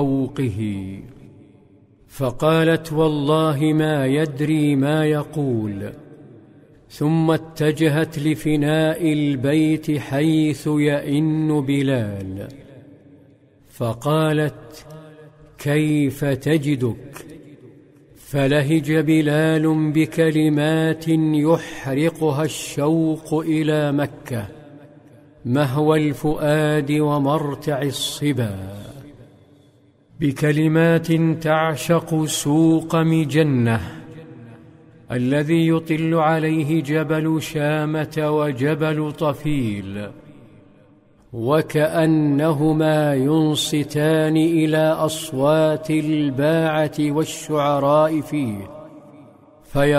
فوقه، فقالت: والله ما يدري ما يقول. ثم اتجهت لفناء البيت حيث يئن بلال، فقالت: كيف تجدك؟ فلهج بلال بكلمات يحرقها الشوق إلى مكة، مهوى الفؤاد ومرتع الصبا، بكلمات تعشق سوق مجنة الذي يطل عليه جبل شامة وجبل طفيل، وكأنهما ينصتان إلى أصوات الباعة والشعراء فيه،